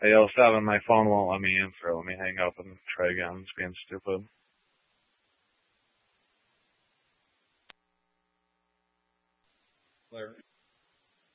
Hey, L7, my phone won't let me answer. Let me hang up and try again. It's being stupid. Claire.